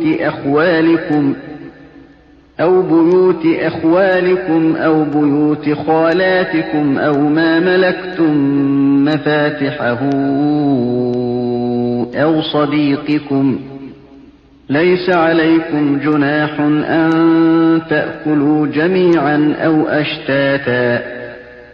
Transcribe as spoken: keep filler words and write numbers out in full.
أخوالكم أو بيوت أخوالكم أو بيوت خالاتكم أو ما ملكتم مفاتحه أو صديقكم. ليس عليكم جناح أن تأكلوا جميعا أو أشتاتا